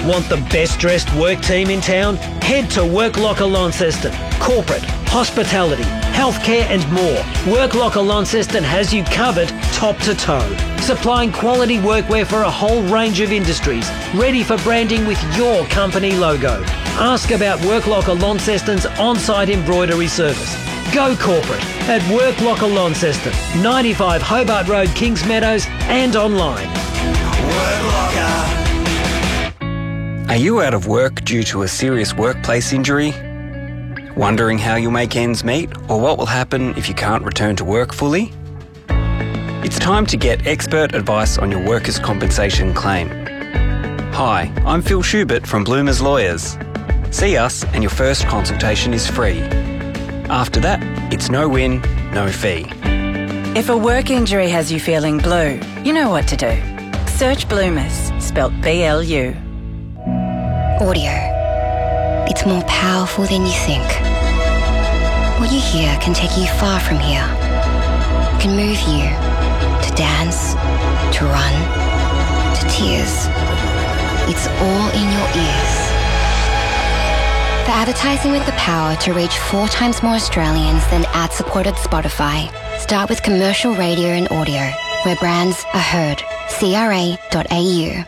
Want the best dressed work team in town? Head to Work Locker Launceston. Corporate, hospitality, healthcare and more. Work Locker Launceston has you covered top to toe. Supplying quality workwear for a whole range of industries. Ready for branding with your company logo. Ask about Work Locker Launceston's on-site embroidery service. Go corporate at Work Locker Launceston, 95 Hobart Road, Kings Meadows and online. Work Locker. Are you out of work due to a serious workplace injury? Wondering how you'll make ends meet or what will happen if you can't return to work fully? It's time to get expert advice on your workers' compensation claim. Hi, I'm Phil Schubert from Bloomers Lawyers. See us and your first consultation is free. After that, it's no win, no fee. If a work injury has you feeling blue, you know what to do. Search Bloomers, spelt BLU. Audio. It's more powerful than you think. What you hear can take you far from here. It can move you to dance, to run, to tears. It's all in your ears. For advertising with the power to reach 4 times more Australians than ad-supported Spotify, start with commercial radio and audio, where brands are heard. CRA.au.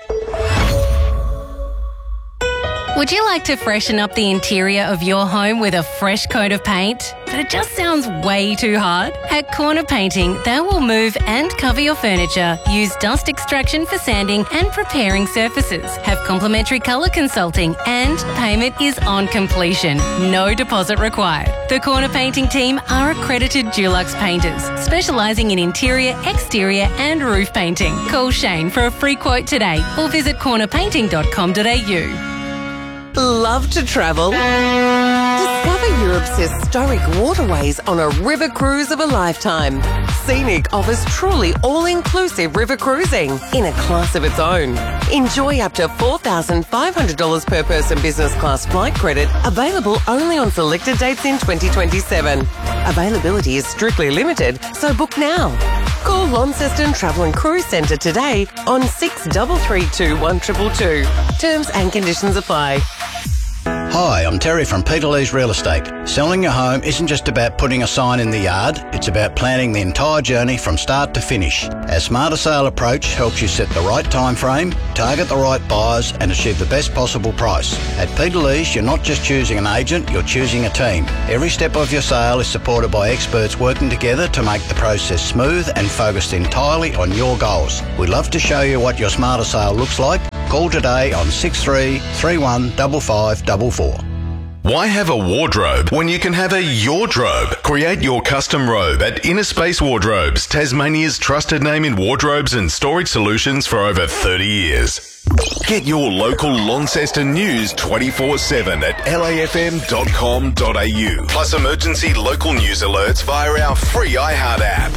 Would you like to freshen up the interior of your home with a fresh coat of paint? But it just sounds way too hard? At Corner Painting, they will move and cover your furniture, use dust extraction for sanding and preparing surfaces, have complimentary colour consulting, and payment is on completion. No deposit required. The Corner Painting team are accredited Dulux painters, specialising in interior, exterior and roof painting. Call Shane for a free quote today or visit cornerpainting.com.au. Love to travel? Discover Europe's historic waterways on a river cruise of a lifetime. Scenic offers truly all-inclusive river cruising in a class of its own. Enjoy up to $4,500 per person business class flight credit, available only on selected dates in 2027. Availability is strictly limited, so book now. Call Launceston Travel and Cruise Centre today on 6332 1222. Terms and conditions apply. Hi, I'm Terry from Peter Lee's Real Estate. Selling your home isn't just about putting a sign in the yard, it's about planning the entire journey from start to finish. Our Smarter Sale approach helps you set the right time frame, target the right buyers and achieve the best possible price. At Peter Lee's, you're not just choosing an agent, you're choosing a team. Every step of your sale is supported by experts working together to make the process smooth and focused entirely on your goals. We'd love to show you what your Smarter Sale looks like. Call today on 6331 5544. Why have a wardrobe when you can have a Yordrobe? Create your custom robe at Inner Space Wardrobes, Tasmania's trusted name in wardrobes and storage solutions for over 30 years. Get your local Launceston news 24/7 at lafm.com.au. Plus emergency local news alerts via our free iHeart app.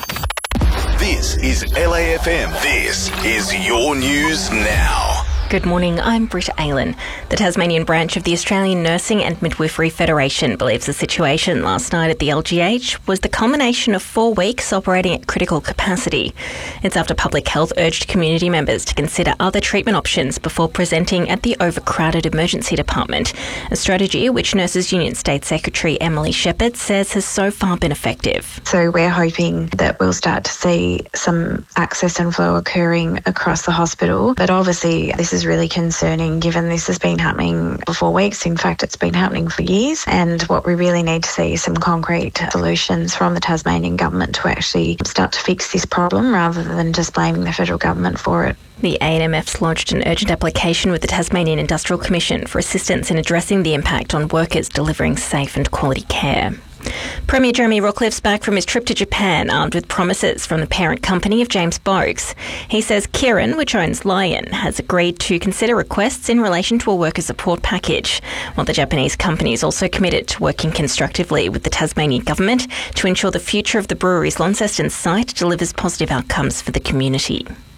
This is LAFM. This is your news now. Good morning, I'm Britta Aylen. The Tasmanian branch of the Australian Nursing and Midwifery Federation believes the situation last night at the LGH was the culmination of 4 weeks operating at critical capacity. It's after Public Health urged community members to consider other treatment options before presenting at the overcrowded emergency department, a strategy which Nurses Union State Secretary Emily Shepherd says has so far been effective. So we're hoping that we'll start to see some access and flow occurring across the hospital, but obviously this is really concerning given this has been happening for 4 weeks. In fact, it's been happening for years, and what we really need to see is some concrete solutions from the Tasmanian government to actually start to fix this problem rather than just blaming the federal government for it. The ANMF's lodged an urgent application with the Tasmanian Industrial Commission for assistance in addressing the impact on workers delivering safe and quality care. Premier Jeremy Rockliff's back from his trip to Japan armed with promises from the parent company of James Boakes. He says Kirin, which owns Lion, has agreed to consider requests in relation to a worker support package, while the Japanese company is also committed to working constructively with the Tasmanian government to ensure the future of the brewery's Launceston site delivers positive outcomes for the community.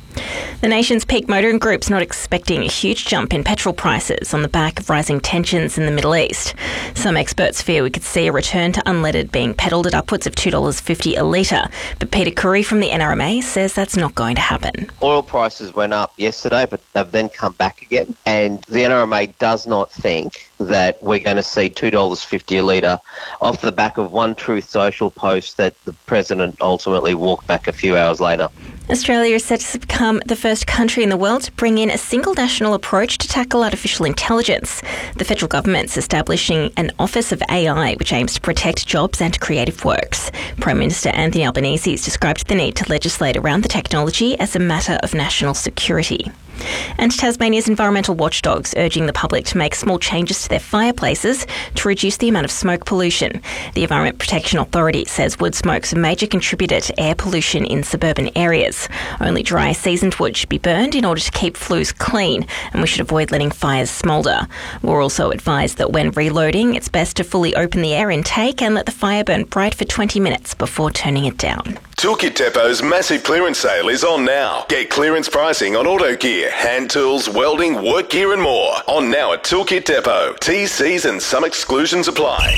The nation's peak motoring group's not expecting a huge jump in petrol prices on the back of rising tensions in the Middle East. Some experts fear we could see a return to unleaded being peddled at upwards of $2.50 a litre. But Peter Curry from the NRMA says that's not going to happen. Oil prices went up yesterday, but they've then come back again. And the NRMA does not think that we're going to see $2.50 a litre off the back of one Truth Social post that the President ultimately walked back a few hours later. Australia is set to become the first country in the world to bring in a single national approach to tackle artificial intelligence. The federal government's establishing an Office of AI, which aims to protect jobs and creative works. Prime Minister Anthony Albanese has described the need to legislate around the technology as a matter of national security. And Tasmania's environmental watchdogs urging the public to make small changes to their fireplaces to reduce the amount of smoke pollution. The Environment Protection Authority says wood smoke's a major contributor to air pollution in suburban areas. Only dry, seasoned wood should be burned in order to keep flues clean, and we should avoid letting fires smoulder. We're also advised that when reloading, it's best to fully open the air intake and let the fire burn bright for 20 minutes before turning it down. Toolkit Depot's massive clearance sale is on now. Get clearance pricing on auto gear, hand tools, welding, work gear and more. On now at Toolkit Depot. T's, C's and some exclusions apply.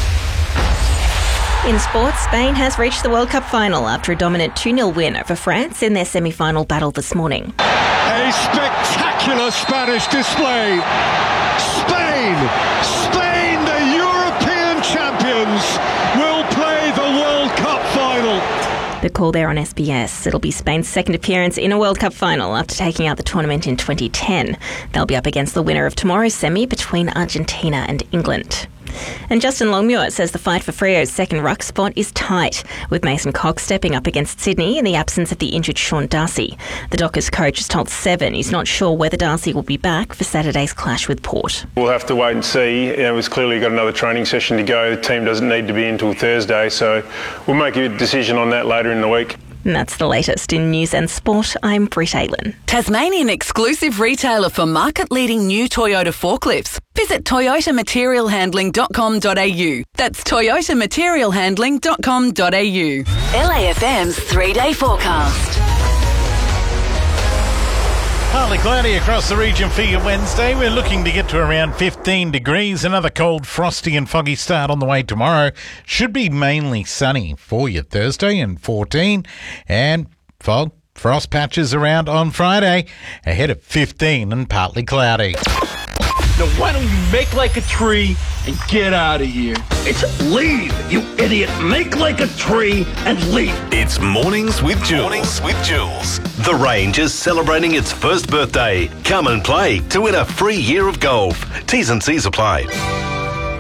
In sports, Spain has reached the World Cup final after a dominant 2-0 win over France in their semi-final battle this morning. A spectacular Spanish display. Spain, the European champions, will play the World Cup final. The call there on SBS. It'll be Spain's second appearance in a World Cup final after taking out the tournament in 2010. They'll be up against the winner of tomorrow's semi between Argentina and England. And Justin Longmuir says the fight for Freo's second ruck spot is tight, with Mason Cox stepping up against Sydney in the absence of the injured Sean Darcy. The Dockers coach has told Seven he's not sure whether Darcy will be back for Saturday's clash with Port. We'll have to wait and see. We've clearly got another training session to go. The team doesn't need to be in until Thursday, so we'll make a decision on that later in the week. And that's the latest in news and sport. I'm Britt Aylin. Tasmanian exclusive retailer for market-leading new Toyota forklifts. Visit toyotamaterialhandling.com.au. That's toyotamaterialhandling.com.au. LAFM's 3-day forecast. Partly cloudy across the region for your Wednesday. We're looking to get to around 15 degrees. Another cold, frosty and foggy start on the way tomorrow. Should be mainly sunny for your Thursday and 14. And frost patches around on Friday. Ahead of 15 and partly cloudy. Now why don't you make like a tree and get out of here? It's leave, you idiot. Make like a tree and leave. It's Mornings with Jules. The Range is celebrating its first birthday. Come and play to win a free year of golf. T's and C's apply.